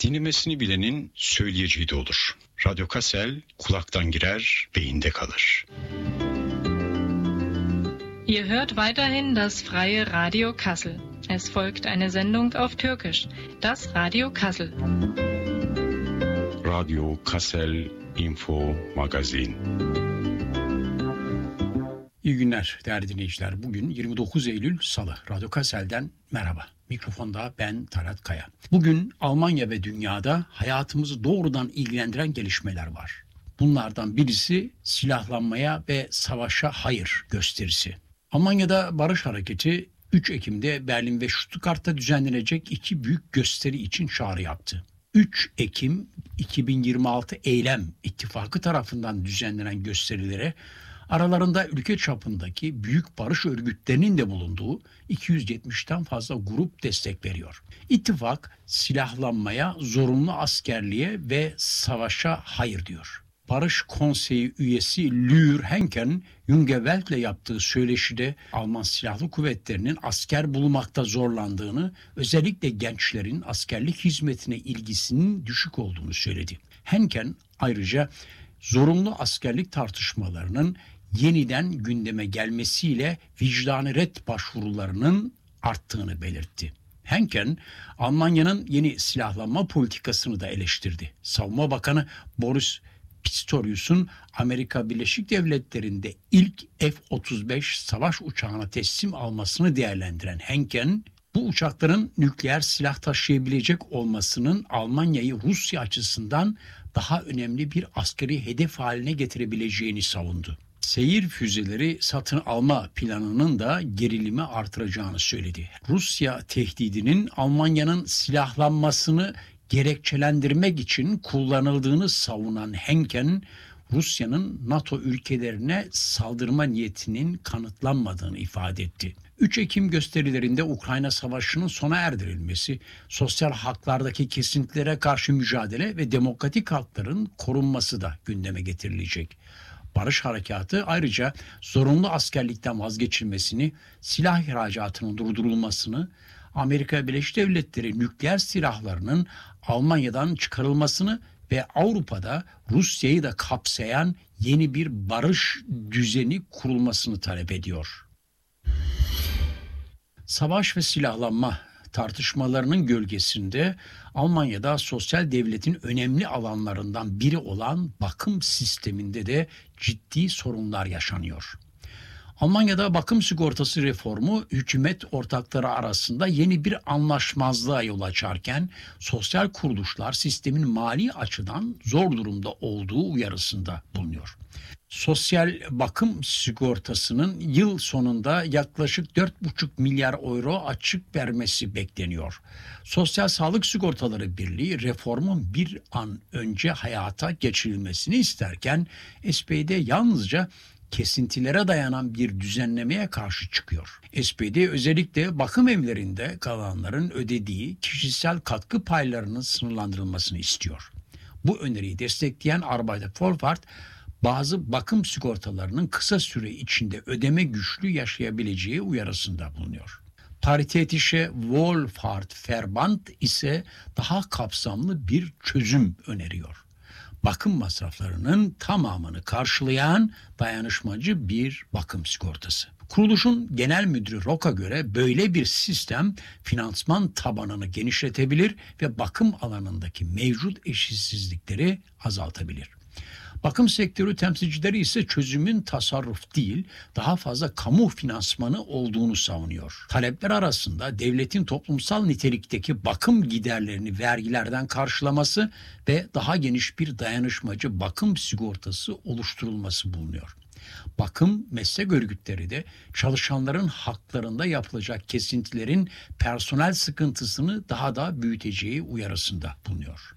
Dinlemesini bilenin söyleyeceği de olur. Radyo Kassel kulaktan girer, beyinde kalır. Ihr hört weiterhin das freie Radio Kassel. Es folgt eine Sendung auf Türkisch, das Radio Kassel. Radio Kassel Info Magazin. İyi günler değerli dinleyiciler. Bugün 29 Eylül Salı. Radyo Kassel'den merhaba. Mikrofonda ben Talat Kaya. Bugün Almanya ve dünyada hayatımızı doğrudan ilgilendiren gelişmeler var. Bunlardan birisi silahlanmaya ve savaşa hayır gösterisi. Almanya'da Barış Hareketi 3 Ekim'de Berlin ve Stuttgart'ta düzenlenecek 2 büyük gösteri için çağrı yaptı. 3 Ekim 2026 Eylem İttifakı tarafından düzenlenen gösterilere aralarında ülke çapındaki büyük barış örgütlerinin de bulunduğu 270'ten fazla grup destek veriyor. İttifak silahlanmaya, zorunlu askerliğe ve savaşa hayır diyor. Barış Konseyi üyesi Lür Henken, Junge Welt'le yaptığı söyleşide Alman Silahlı Kuvvetleri'nin asker bulmakta zorlandığını, özellikle gençlerin askerlik hizmetine ilgisinin düşük olduğunu söyledi. Henken ayrıca zorunlu askerlik tartışmalarının yeniden gündeme gelmesiyle vicdani ret başvurularının arttığını belirtti. Henken, Almanya'nın yeni silahlanma politikasını da eleştirdi. Savunma Bakanı Boris Pistorius'un Amerika Birleşik Devletleri'nde ilk F-35 savaş uçağına teslim almasını değerlendiren Henken, bu uçakların nükleer silah taşıyabilecek olmasının Almanya'yı Rusya açısından daha önemli bir askeri hedef haline getirebileceğini savundu. Seyir füzeleri satın alma planının da gerilimi artıracağını söyledi. Rusya tehdidinin Almanya'nın silahlanmasını gerekçelendirmek için kullanıldığını savunan Henken, Rusya'nın NATO ülkelerine saldırma niyetinin kanıtlanmadığını ifade etti. 3 Ekim gösterilerinde Ukrayna Savaşı'nın sona erdirilmesi, sosyal haklardaki kesintilere karşı mücadele ve demokratik hakların korunması da gündeme getirilecek. Barış Harekatı ayrıca zorunlu askerlikten vazgeçilmesini, silah ihracatının durdurulmasını, Amerika Birleşik Devletleri nükleer silahlarının Almanya'dan çıkarılmasını ve Avrupa'da Rusya'yı da kapsayan yeni bir barış düzeni kurulmasını talep ediyor. Savaş ve silahlanma tartışmalarının gölgesinde Almanya'da sosyal devletin önemli alanlarından biri olan bakım sisteminde de ciddi sorunlar yaşanıyor. Almanya'da bakım sigortası reformu hükümet ortakları arasında yeni bir anlaşmazlığa yol açarken sosyal kuruluşlar sistemin mali açıdan zor durumda olduğu uyarısında bulunuyor. Sosyal bakım sigortasının yıl sonunda yaklaşık 4,5 milyar euro açık vermesi bekleniyor. Sosyal Sağlık Sigortaları Birliği reformun bir an önce hayata geçirilmesini isterken SPD yalnızca kesintilere dayanan bir düzenlemeye karşı çıkıyor. SPD özellikle bakım evlerinde kalanların ödediği kişisel katkı paylarının sınırlandırılmasını istiyor. Bu öneriyi destekleyen Arbeiterwohlfahrt, bazı bakım sigortalarının kısa süre içinde ödeme güçlüğü yaşayabileceği uyarısında bulunuyor. Paritätische Wohlfahrtverband ise daha kapsamlı bir çözüm öneriyor. Bakım masraflarının tamamını karşılayan dayanışmacı bir bakım sigortası. Kuruluşun genel müdürü Rock'a göre böyle bir sistem finansman tabanını genişletebilir ve bakım alanındaki mevcut eşitsizlikleri azaltabilir. Bakım sektörü temsilcileri ise çözümün tasarruf değil, daha fazla kamu finansmanı olduğunu savunuyor. Talepler arasında devletin toplumsal nitelikteki bakım giderlerini vergilerden karşılaması ve daha geniş bir dayanışmacı bakım sigortası oluşturulması bulunuyor. Bakım meslek örgütleri de çalışanların haklarında yapılacak kesintilerin personel sıkıntısını daha da büyüteceği uyarısında bulunuyor.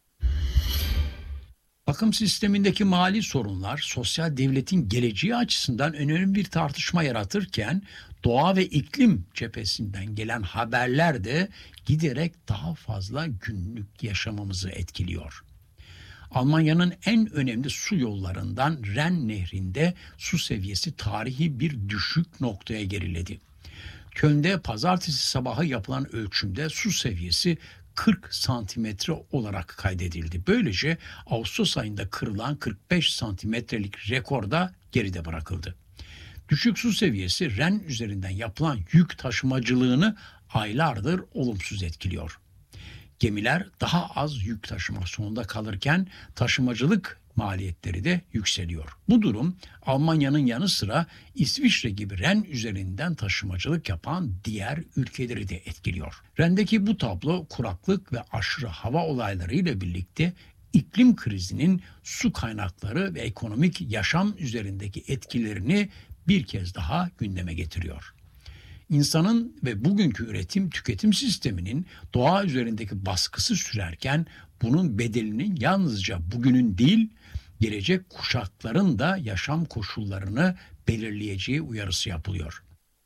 Bakım sistemindeki mali sorunlar sosyal devletin geleceği açısından önemli bir tartışma yaratırken doğa ve iklim cephesinden gelen haberler de giderek daha fazla günlük yaşamımızı etkiliyor. Almanya'nın en önemli su yollarından Ren Nehri'nde su seviyesi tarihi bir düşük noktaya geriledi. Köln'de pazartesi sabahı yapılan ölçümde su seviyesi 40 santimetre olarak kaydedildi. Böylece Ağustos ayında kırılan 45 santimetrelik rekor da geride bırakıldı. Düşük su seviyesi Ren üzerinden yapılan yük taşımacılığını aylardır olumsuz etkiliyor. Gemiler daha az yük taşımak zorunda kalırken taşımacılık maliyetleri de yükseliyor. Bu durum Almanya'nın yanı sıra İsviçre gibi Ren üzerinden taşımacılık yapan diğer ülkeleri de etkiliyor. Ren'deki bu tablo kuraklık ve aşırı hava olayları ile birlikte iklim krizinin su kaynakları ve ekonomik yaşam üzerindeki etkilerini bir kez daha gündeme getiriyor. İnsanın ve bugünkü üretim tüketim sisteminin doğa üzerindeki baskısı sürerken bunun bedelinin yalnızca bugünün değil, gelecek kuşakların da yaşam koşullarını belirleyeceği uyarısı yapılıyor.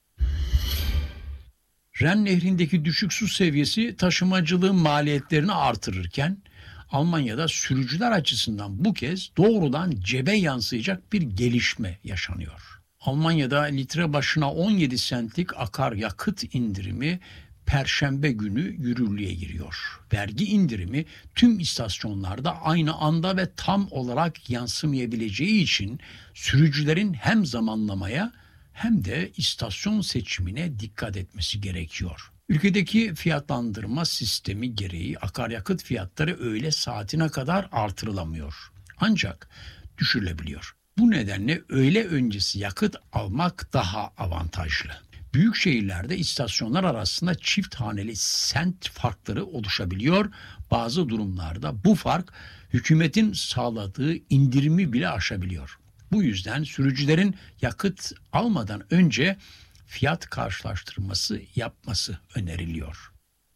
Ren Nehri'ndeki düşük su seviyesi taşımacılığın maliyetlerini artırırken Almanya'da sürücüler açısından bu kez doğrudan cebe yansıyacak bir gelişme yaşanıyor. Almanya'da litre başına 17 centlik akaryakıt indirimi Perşembe günü yürürlüğe giriyor. Vergi indirimi tüm istasyonlarda aynı anda ve tam olarak yansımayabileceği için sürücülerin hem zamanlamaya hem de istasyon seçimine dikkat etmesi gerekiyor. Ülkedeki fiyatlandırma sistemi gereği akaryakıt fiyatları öğle saatine kadar artırılamıyor. Ancak düşürülebiliyor. Bu nedenle öğle öncesi yakıt almak daha avantajlı. Büyük şehirlerde istasyonlar arasında çift haneli sent farkları oluşabiliyor. Bazı durumlarda bu fark hükümetin sağladığı indirimi bile aşabiliyor. Bu yüzden sürücülerin yakıt almadan önce fiyat karşılaştırması yapması öneriliyor.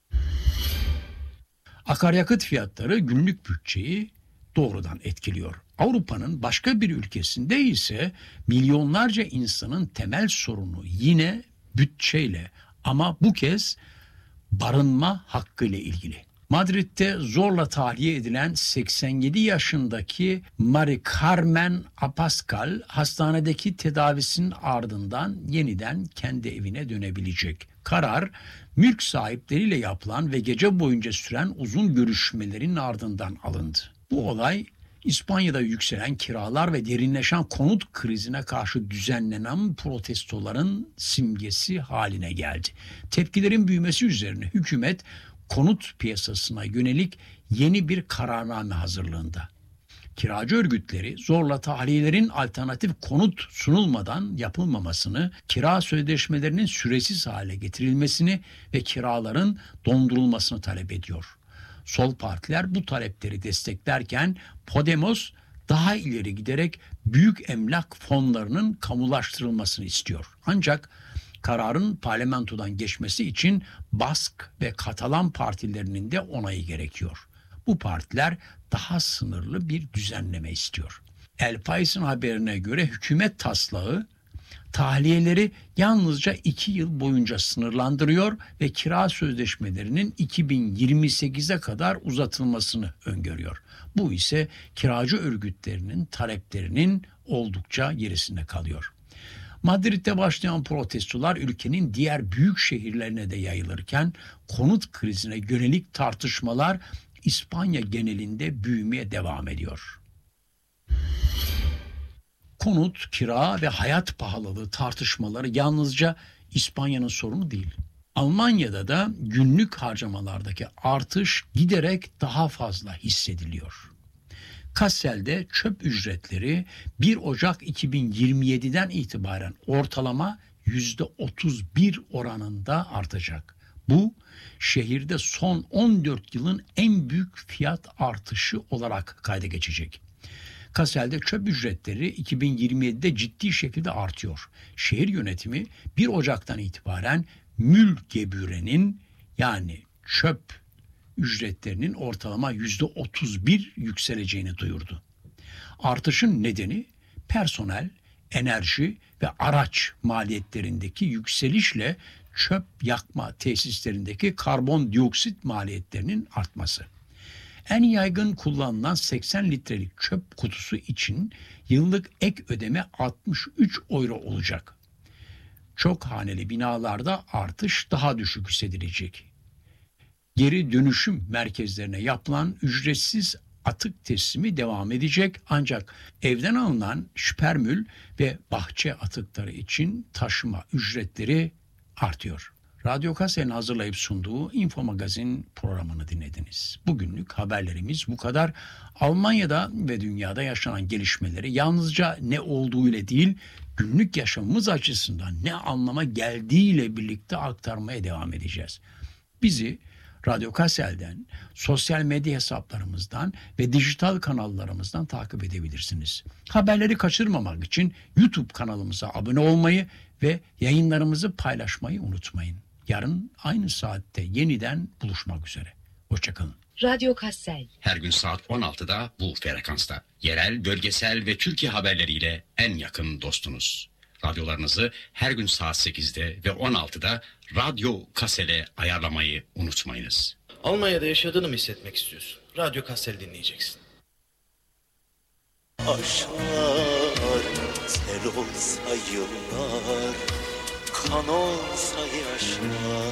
Akaryakıt fiyatları günlük bütçeyi doğrudan etkiliyor. Avrupa'nın başka bir ülkesinde ise milyonlarca insanın temel sorunu yine bütçeyle ama bu kez barınma hakkıyla ilgili. Madrid'de zorla tahliye edilen 87 yaşındaki Mari Carmen Apascal hastanedeki tedavisinin ardından yeniden kendi evine dönebilecek. Karar, mülk sahipleriyle yapılan ve gece boyunca süren uzun görüşmelerin ardından alındı. Bu olay İspanya'da yükselen kiralar ve derinleşen konut krizine karşı düzenlenen protestoların simgesi haline geldi. Tepkilerin büyümesi üzerine hükümet konut piyasasına yönelik yeni bir kararname hazırlığında. Kiracı örgütleri zorla tahliyelerin alternatif konut sunulmadan yapılmamasını, kira sözleşmelerinin süresiz hale getirilmesini ve kiraların dondurulmasını talep ediyor. Sol partiler bu talepleri desteklerken Podemos daha ileri giderek büyük emlak fonlarının kamulaştırılmasını istiyor. Ancak kararın parlamentodan geçmesi için Bask ve Katalan partilerinin de onayı gerekiyor. Bu partiler daha sınırlı bir düzenleme istiyor. El País'in haberine göre hükümet taslağı tahliyeleri yalnızca 2 yıl boyunca sınırlandırıyor ve kira sözleşmelerinin 2028'e kadar uzatılmasını öngörüyor. Bu ise kiracı örgütlerinin taleplerinin oldukça gerisinde kalıyor. Madrid'de başlayan protestolar ülkenin diğer büyük şehirlerine de yayılırken konut krizine yönelik tartışmalar İspanya genelinde büyümeye devam ediyor. Konut, kira ve hayat pahalılığı tartışmaları yalnızca İspanya'nın sorunu değil. Almanya'da da günlük harcamalardaki artış giderek daha fazla hissediliyor. Kassel'de çöp ücretleri 1 Ocak 2027'den itibaren ortalama %31 oranında artacak. Bu şehirde son 14 yılın en büyük fiyat artışı olarak kayda geçecek. Kassel'de çöp ücretleri 2027'de ciddi şekilde artıyor. Şehir yönetimi 1 Ocak'tan itibaren Müllgebühre'nin yani çöp ücretlerinin ortalama %31 yükseleceğini duyurdu. Artışın nedeni personel, enerji ve araç maliyetlerindeki yükselişle çöp yakma tesislerindeki karbondioksit maliyetlerinin artması. En yaygın kullanılan 80 litrelik çöp kutusu için yıllık ek ödeme 63 euro olacak. Çok haneli binalarda artış daha düşük hissedilecek. geri dönüşüm merkezlerine yapılan ücretsiz atık teslimi devam edecek, ancak evden alınan spermül ve bahçe atıkları için taşıma ücretleri artıyor. Radyo Kassel'in hazırlayıp sunduğu Info Magazin programını dinlediniz. Bugünlük haberlerimiz bu kadar. Almanya'da ve dünyada yaşanan gelişmeleri yalnızca ne olduğuyla değil, günlük yaşamımız açısından ne anlama geldiğiyle birlikte aktarmaya devam edeceğiz. Bizi Radyo Kassel'den, sosyal medya hesaplarımızdan ve dijital kanallarımızdan takip edebilirsiniz. Haberleri kaçırmamak için YouTube kanalımıza abone olmayı ve yayınlarımızı paylaşmayı unutmayın. Yarın aynı saatte yeniden buluşmak üzere. Hoşçakalın. Radyo Kassel. Her gün saat 16'da bu frekansta. Yerel, bölgesel ve Türkiye haberleriyle en yakın dostunuz. Radyolarınızı her gün saat 8'de ve 16'da Radyo Kassel'e ayarlamayı unutmayınız. Almanya'da yaşadığını mı hissetmek istiyorsun? Radyo Kassel dinleyeceksin. Aşklar sel olsa yıllar, kan olsa yaşlar.